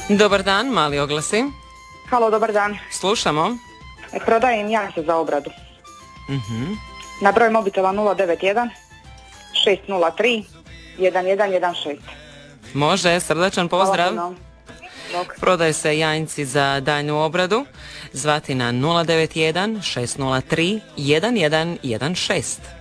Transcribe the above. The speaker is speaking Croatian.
Dobar dan, mali oglasi. Halo, dobar dan. Slušamo. Prodajem janjce za obradu. Na broj mobitela 091 603 1116. Može, srdačan pozdrav. Hvala puno. Bog. Prodaje se janjci za daljnju obradu. Zvati na 091 603 1116.